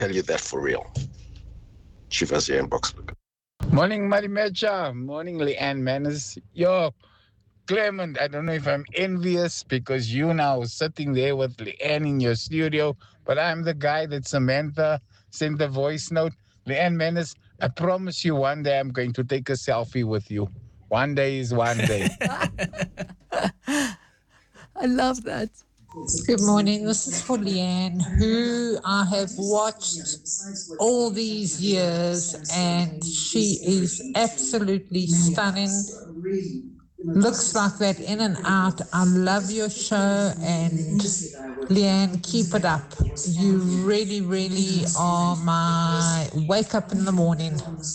tell you that for real. Shivers here in Boxburg. Morning, Marimecha. Morning, Leanne Manis. Yo, Clement, I don't know if I'm envious because you now sitting there with Leanne in your studio, but I'm the guy that Samantha sent the voice note. Leanne Manis, I promise you one day I'm going to take a selfie with you. One day is one day. I love that. Good morning. This is for Leanne, who I have watched all these years, and she is absolutely stunning. Looks like that in and out. I love your show, and Leanne, keep it up. You really, really are my wake up in the morning.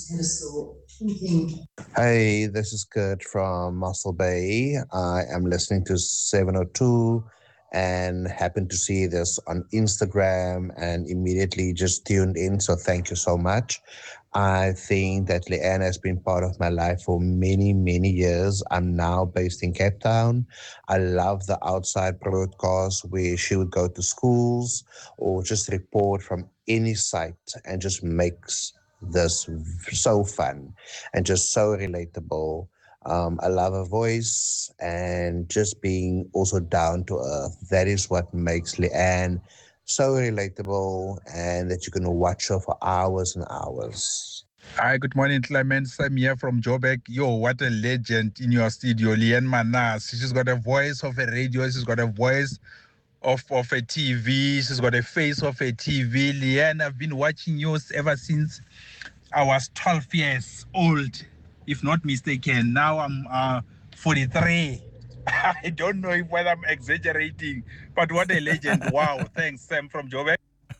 Hey, this is Kurt from Muscle Bay. I am listening to 702 and happened to see this on Instagram and immediately just tuned in. So thank you so much. I think that Leanne has been part of my life for many, many years. I'm now based in Cape Town. I love the outside broadcast where she would go to schools or just report from any site and just makes this so fun and just so relatable. I love her voice and just being also down to earth. That is what makes Leanne so relatable and that you can watch her for hours and hours. Hi, good morning, Clement. Sam here from Joburg. Yo, what a legend in your studio, Leanne Manas. She's got a voice of a radio. She's got a voice of a TV. She's got a face of a TV. Leanne, I've been watching you ever since I was 12 years old, if not mistaken. Now I'm 43. I don't know whether I'm exaggerating, but what a legend. Wow. Thanks, Sam from Joburg.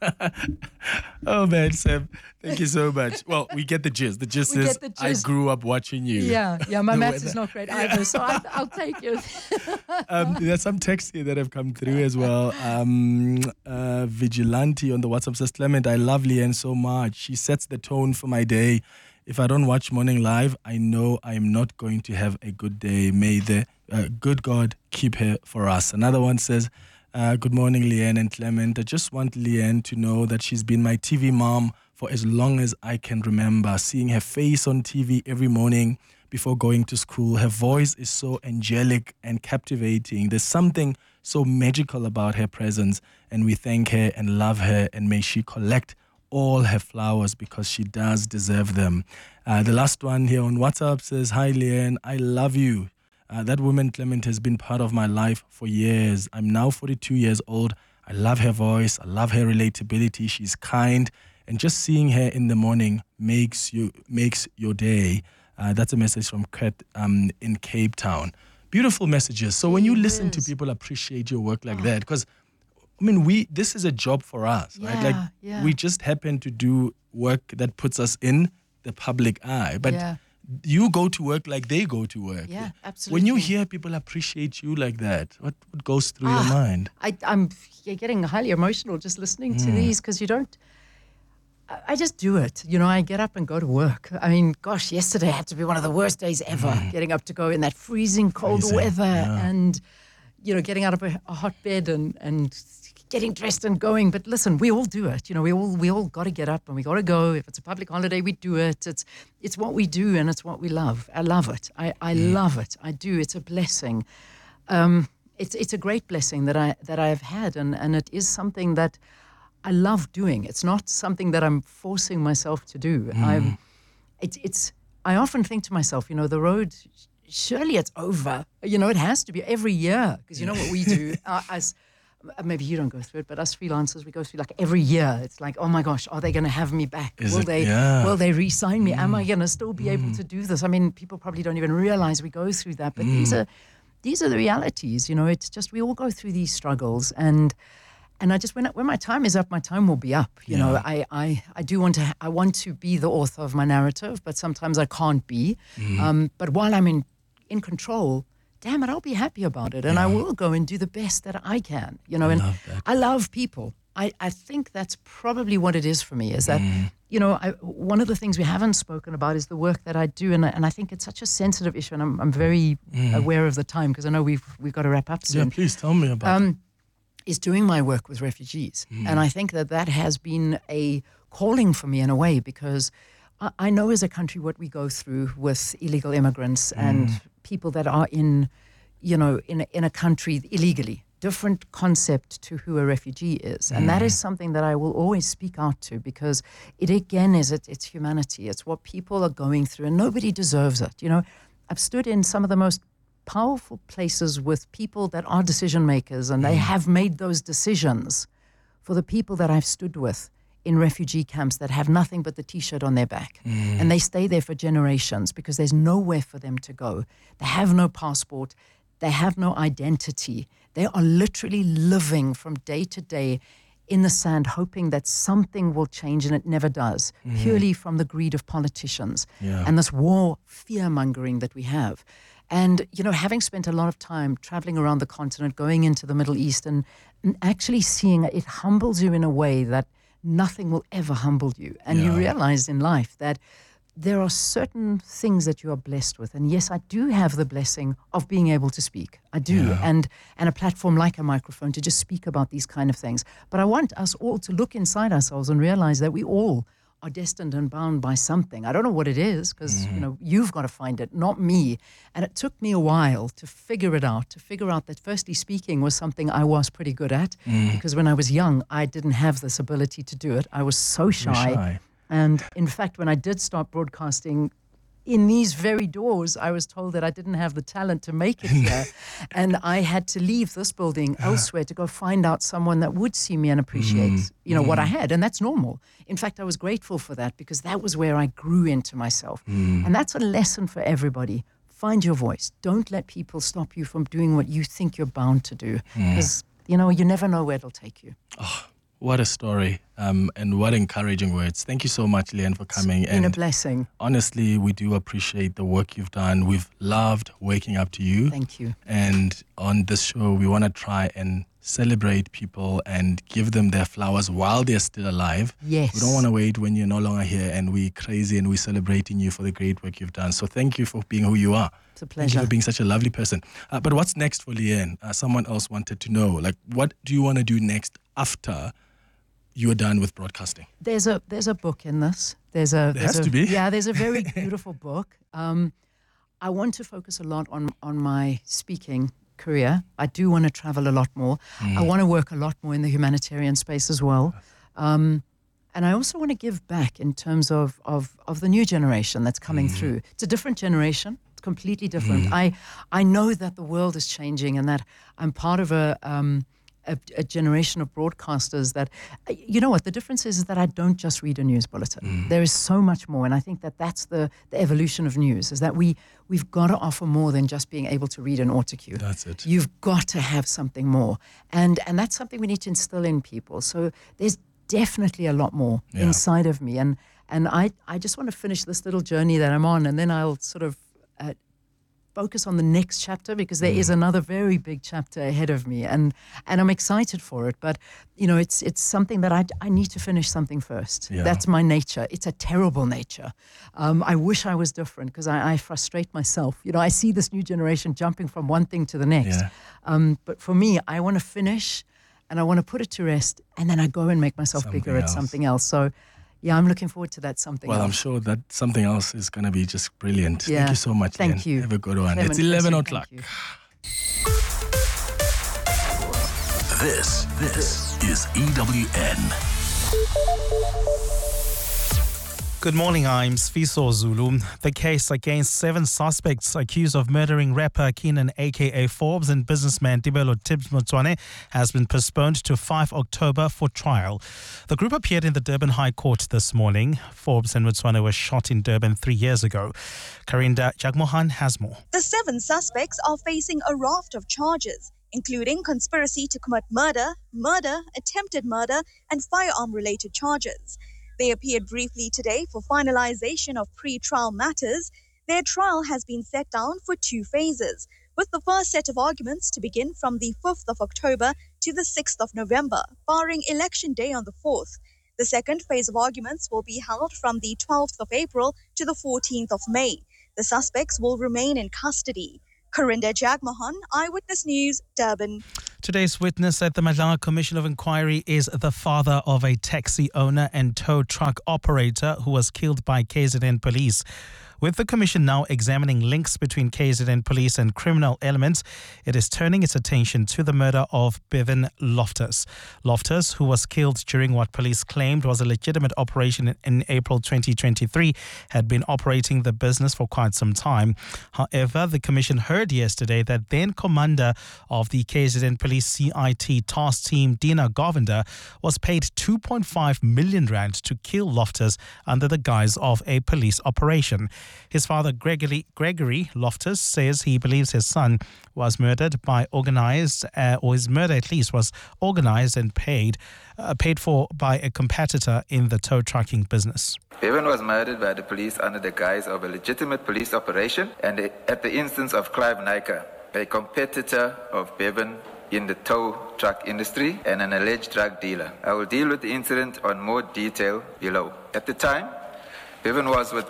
Oh man, Sam, thank you so much. Well, we get the gist. The gist is I grew up watching you. Yeah, my maths is not great either, so I'll take it. There's some texts here that have come through as well. Vigilante on the WhatsApp says, Clement, I love Leanne so much. She sets the tone for my day. If I don't watch Morning Live, I know I am not going to have a good day. May the good God keep her for us. Another one says, good morning, Leanne and Clement. I just want Leanne to know that she's been my TV mom for as long as I can remember. Seeing her face on TV every morning before going to school, her voice is so angelic and captivating. There's something so magical about her presence, and we thank her and love her, and may she collect all her flowers because she does deserve them. The last one here on WhatsApp says, hi, Leanne, I love you. That woman, Clement, has been part of my life for years. I'm now 42 years old. I love her voice. I love her relatability. She's kind. And just seeing her in the morning makes your day. That's a message from Kurt in Cape Town. Beautiful messages. So when you listen to people appreciate your work like that, because, I mean, this is a job for us, right? Like, we just happen to do work that puts us in the public eye. But you go to work like they go to work. Yeah, absolutely. When you hear people appreciate you like that, what goes through your mind? I'm getting highly emotional just listening to these because you don't. I just do it. You know, I get up and go to work. I mean, gosh, yesterday had to be one of the worst days ever, getting up to go in that freezing cold weather and, you know, getting out of a hot bed and getting dressed and going. But listen, we all do it. You know, we all got to get up and we got to go. If it's a public holiday, we do it. It's what we do and it's what we love. I love it. I love it. I do. It's a blessing. It's a great blessing that I have had, and it is something that I love doing. It's not something that I'm forcing myself to do. I often think to myself, you know, the road, surely it's over. You know, it has to be every year, because you know what we do as maybe you don't go through it, but us freelancers, we go through like every year. It's like, oh my gosh, are they going to have me back? Will they re-sign me? Am I going to still be able to do this? I mean, people probably don't even realize we go through that, but these are the realities. You know, it's just we all go through these struggles, and I just when my time is up, my time will be up. You know, I do want to be the author of my narrative, but sometimes I can't be. But while I'm in control, damn it, I'll be happy about it, and I will go and do the best that I can. You know, I love people. I think that's probably what it is for me. Is that you know, one of the things we haven't spoken about is the work that I do, and I think it's such a sensitive issue, and I'm very aware of the time because I know we've got to wrap up soon. Yeah, please tell me about it. is doing my work with refugees. And I think that has been a calling for me in a way, because I know as a country what we go through with illegal immigrants and people that are in a country illegally. Different concept to who a refugee is. And that is something that I will always speak out to, because it again is it's humanity. It's what people are going through, and nobody deserves it. I've stood in some of the most powerful places with people that are decision makers, and they have made those decisions for the people that I've stood with in refugee camps that have nothing but the T-shirt on their back. And they stay there for generations because there's nowhere for them to go. They have no passport. They have no identity. They are literally living from day to day in the sand, hoping that something will change, and it never does, purely from the greed of politicians and this war fear-mongering that we have. And, having spent a lot of time traveling around the continent, going into the Middle East, and actually seeing it humbles you in a way that nothing will ever humble you. And you realize in life that there are certain things that you are blessed with. And yes, I do have the blessing of being able to speak. I do. And a platform like a microphone to just speak about these kind of things. But I want us all to look inside ourselves and realize that we all are destined and bound by something. I don't know what it is, because you've got to find it, not me. And it took me a while to figure it out, that firstly speaking was something I was pretty good at, because when I was young, I didn't have this ability to do it. I was so shy. And in fact, when I did start broadcasting, in these very doors, I was told that I didn't have the talent to make it here. And I had to leave this building elsewhere to go find out someone that would see me and appreciate, what I had. And that's normal. In fact, I was grateful for that, because that was where I grew into myself. And that's a lesson for everybody. Find your voice. Don't let people stop you from doing what you think you're bound to do. Because, you never know where it'll take you. Oh, what a story, and what encouraging words. Thank you so much, Leanne, for coming. It's been a blessing. Honestly, we do appreciate the work you've done. We've loved waking up to you. Thank you. And on this show, we want to try and celebrate people and give them their flowers while they're still alive. Yes. We don't want to wait when you're no longer here and we're crazy and we're celebrating you for the great work you've done. So thank you for being who you are. It's a pleasure. Thank you for being such a lovely person. But what's next for Leanne? Someone else wanted to know, what do you want to do next after you are done with broadcasting? There's a book in this. There has to be. Yeah, there's a very beautiful book. I want to focus a lot on my speaking career. I do want to travel a lot more. I want to work a lot more in the humanitarian space as well. And I also want to give back in terms of the new generation that's coming through. It's a different generation. It's completely different. I know that the world is changing, and that I'm part of a generation of broadcasters that, what the difference is that I don't just read a news bulletin. There is so much more, and I think that that's the evolution of news, is that we've got to offer more than just being able to read an autocue. That's it. You've got to have something more, and that's something we need to instill in people. So there's definitely a lot more inside of me, and I just want to finish this little journey that I'm on, and then I'll sort of focus on the next chapter, because there is another very big chapter ahead of me, and I'm excited for it. But it's something that I need to finish something first. That's my nature. It's a terrible nature. I wish I was different, because I frustrate myself. I see this new generation jumping from one thing to the next. But for me, I want to finish, and I want to put it to rest, and then I go and make myself bigger at something else. So yeah, I'm looking forward to that something else. I'm sure that something else is going to be just brilliant. Yeah. Thank you so much, Thank Leanne. you. Have a good one. Clement, It's 11 thank o'clock. you. This is EWN. Good morning, I'm Sfiso Zulu. The case against 7 suspects accused of murdering rapper Keenan aka Forbes and businessman Tibelo Tibbs Motsoane has been postponed to 5 October for trial. The group appeared in the Durban High Court this morning. Forbes and Motsoane were shot in Durban 3 years ago. Karinda Jagmohan has more. The 7 suspects are facing a raft of charges, including conspiracy to commit murder, attempted murder, and firearm-related charges. They appeared briefly today for finalization of pre-trial matters. Their trial has been set down for 2 phases, with the first set of arguments to begin from the 5th of October to the 6th of November, barring Election Day on the 4th. The second phase of arguments will be held from the 12th of April to the 14th of May. The suspects will remain in custody. Karinda Jagmohan, Eyewitness News, Durban. Today's witness at the Madlanga Commission of Inquiry is the father of a taxi owner and tow truck operator who was killed by KZN police. With the Commission now examining links between KZN police and criminal elements, it is turning its attention to the murder of Bevan Loftus. Loftus, who was killed during what police claimed was a legitimate operation in April 2023, had been operating the business for quite some time. However, the Commission heard yesterday that then Commander of the KZN Police CIT task team, Dina Govinder, was paid 2.5 million rand to kill Loftus under the guise of a police operation. His father, Gregory Loftus, says he believes his son was murdered by organized, or his murder at least was organized and paid for by a competitor in the tow trucking business. Bevan was murdered by the police under the guise of a legitimate police operation and at the instance of Clive Nyka, a competitor of Bevan in the tow truck industry and an alleged drug dealer. I will deal with the incident on more detail below. At the time, Bevan was with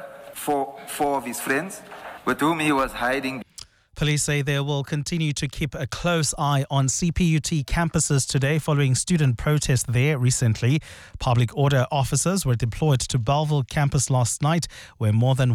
four of his friends with whom he was hiding. Police say they will continue to keep a close eye on CPUT campuses today following student protests there recently. Public order officers were deployed to Bellville campus last night, where more than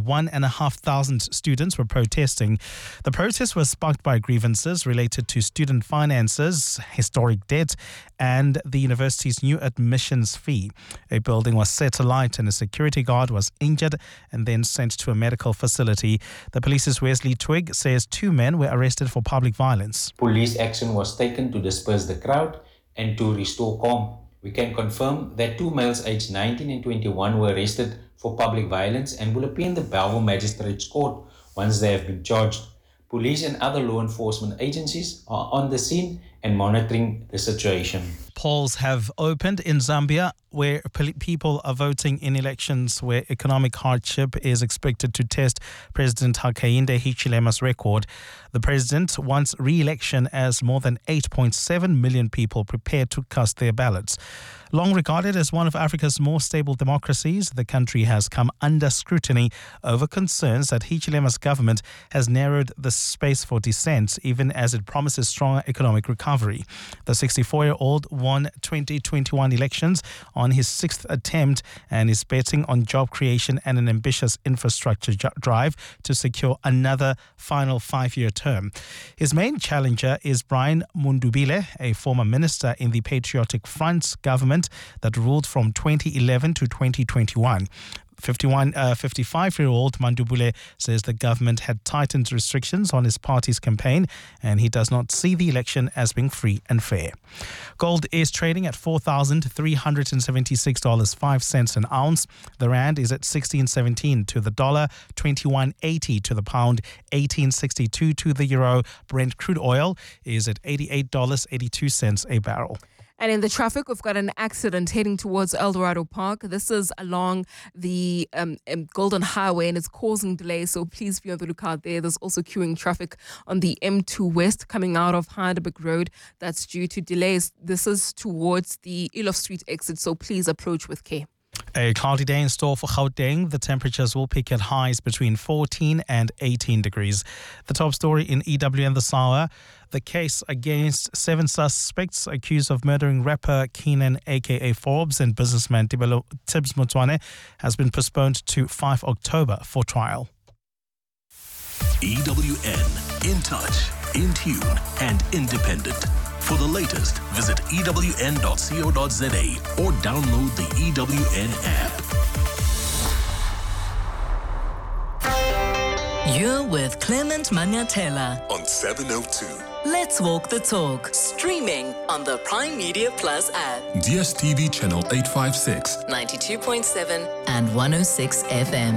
1,500 students were protesting. The protests were sparked by grievances related to student finances, historic debt, and the university's new admissions fee. A building was set alight and a security guard was injured and then sent to a medical facility. The police's Wesley Twigg says 2 men were arrested for public violence. Police action was taken to disperse the crowd and to restore calm. We can confirm that 2 males aged 19 and 21 were arrested for public violence and will appear in the Bellville Magistrates Court once they have been charged. Police and other law enforcement agencies are on the scene and monitoring the situation. Polls have opened in Zambia, where people are voting in elections where economic hardship is expected to test President Hakainde Hichilema's record. The president wants re-election as more than 8.7 million people prepare to cast their ballots. Long regarded as one of Africa's more stable democracies, the country has come under scrutiny over concerns that Hichilema's government has narrowed the space for dissent, even as it promises stronger economic recovery. The 64-year-old won 2021 elections on his 6th attempt and is betting on job creation and an ambitious infrastructure drive to secure another final 5-year term. His main challenger is Brian Mundubile, a former minister in the Patriotic Front government that ruled from 2011 to 2021. 55-year-old Mandubule says the government had tightened restrictions on his party's campaign and he does not see the election as being free and fair. Gold is trading at $4,376.05 an ounce. The rand is at 16.17 to the dollar, 21.80 to the pound, 18.62 to the euro. Brent crude oil is at $88.82 a barrel. And in the traffic, we've got an accident heading towards El Dorado Park. This is along the Golden Highway and it's causing delays, so please be on the lookout there. There's also queuing traffic on the M2 West coming out of Heidelberg Road. That's due to delays. This is towards the Elof Street exit, so please approach with care. A cloudy day in store for Gauteng. The temperatures will peak at highs between 14 and 18 degrees. The top story in EWN this hour, the case against 7 suspects accused of murdering rapper Keenan aka Forbes and businessman Tibbs Motsoane has been postponed to 5 October for trial. EWN, in touch, in tune and independent. For the latest, visit ewn.co.za or download the EWN app. You're with Clement Manyathela On 702. Let's Walk the Talk, streaming on the Prime Media Plus app. DSTV channel 856. 92.7 and 106 FM.